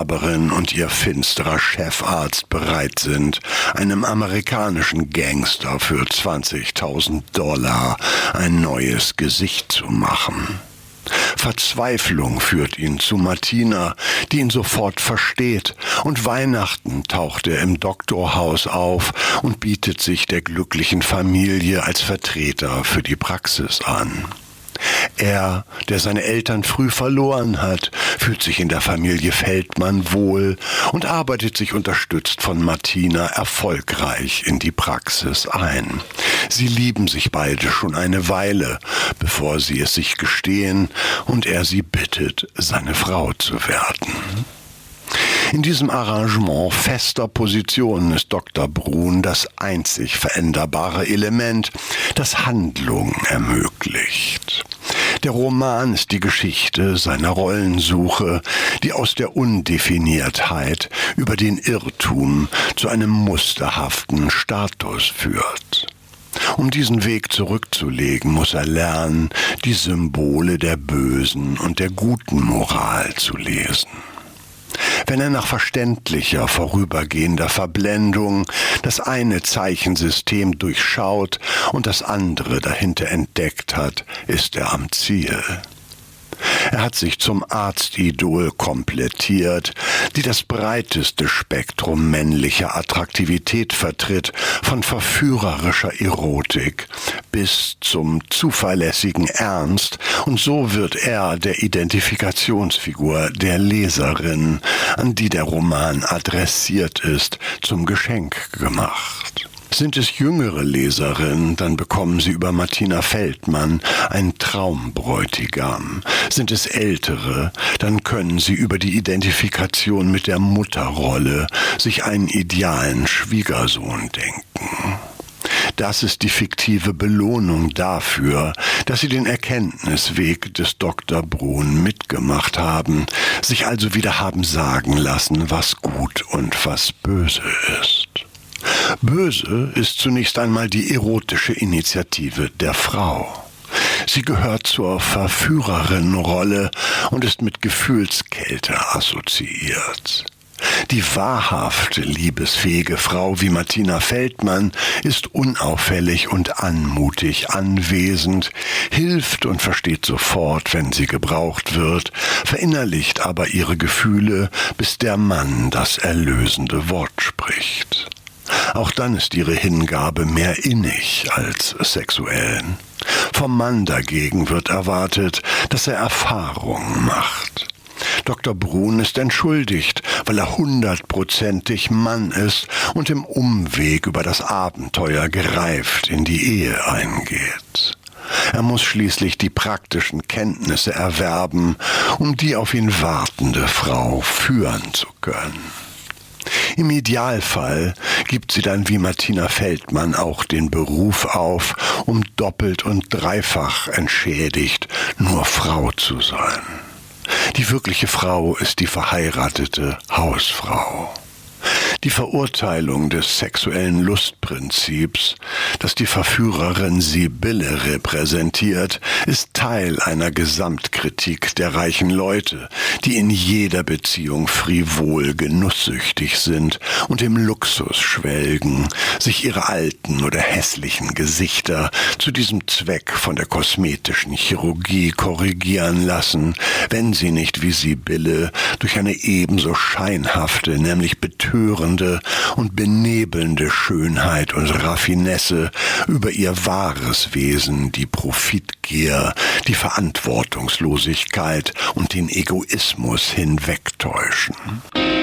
Inhaberin und ihr finsterer Chefarzt bereit sind, einem amerikanischen Gangster für $20.000 ein neues Gesicht zu machen. Verzweiflung führt ihn zu Martina, die ihn sofort versteht, und Weihnachten taucht er im Doktorhaus auf und bietet sich der glücklichen Familie als Vertreter für die Praxis an. Er, der seine Eltern früh verloren hat, fühlt sich in der Familie Feldmann wohl und arbeitet sich unterstützt von Martina erfolgreich in die Praxis ein. Sie lieben sich beide schon eine Weile, bevor sie es sich gestehen und er sie bittet, seine Frau zu werden. In diesem Arrangement fester Positionen ist Dr. Brun das einzig veränderbare Element, das Handlung ermöglicht. Der Roman ist die Geschichte seiner Rollensuche, die aus der Undefiniertheit über den Irrtum zu einem musterhaften Status führt. Um diesen Weg zurückzulegen, muss er lernen, die Symbole der bösen und der guten Moral zu lesen. Wenn er nach verständlicher, vorübergehender Verblendung das eine Zeichensystem durchschaut und das andere dahinter entdeckt hat, ist er am Ziel. Er hat sich zum Arztidol komplettiert, die das breiteste Spektrum männlicher Attraktivität vertritt, von verführerischer Erotik bis zum zuverlässigen Ernst, und so wird er der Identifikationsfigur der Leserin, an die der Roman adressiert ist, zum Geschenk gemacht. Sind es jüngere Leserinnen, dann bekommen sie über Martina Feldmann einen Traumbräutigam. Sind es ältere, dann können sie über die Identifikation mit der Mutterrolle sich einen idealen Schwiegersohn denken. Das ist die fiktive Belohnung dafür, dass sie den Erkenntnisweg des Dr. Brun mitgemacht haben, sich also wieder haben sagen lassen, was gut und was böse ist. Böse ist zunächst einmal die erotische Initiative der Frau. Sie gehört zur Verführerinnenrolle und ist mit Gefühlskälte assoziiert. Die wahrhaft liebesfähige Frau wie Martina Feldmann ist unauffällig und anmutig anwesend, hilft und versteht sofort, wenn sie gebraucht wird, verinnerlicht aber ihre Gefühle, bis der Mann das erlösende Wort spricht. Auch dann ist ihre Hingabe mehr innig als sexuell. Vom Mann dagegen wird erwartet, dass er Erfahrungen macht. Dr. Brun ist entschuldigt, weil er 100%ig Mann ist und im Umweg über das Abenteuer gereift in die Ehe eingeht. Er muss schließlich die praktischen Kenntnisse erwerben, um die auf ihn wartende Frau führen zu können. Im Idealfall gibt sie dann wie Martina Feldmann auch den Beruf auf, um doppelt und dreifach entschädigt nur Frau zu sein. Die wirkliche Frau ist die verheiratete Hausfrau. Die Verurteilung des sexuellen Lustprinzips, das die Verführerin Sibylle repräsentiert, ist Teil einer Gesamtkritik der reichen Leute, die in jeder Beziehung frivol genusssüchtig sind und im Luxus schwelgen, sich ihre alten oder hässlichen Gesichter zu diesem Zweck von der kosmetischen Chirurgie korrigieren lassen, wenn sie nicht wie Sibylle durch eine ebenso scheinhafte, nämlich betörende und benebelnde Schönheit und Raffinesse über ihr wahres Wesen, die Profitgier, die Verantwortungslosigkeit und den Egoismus hinwegtäuschen.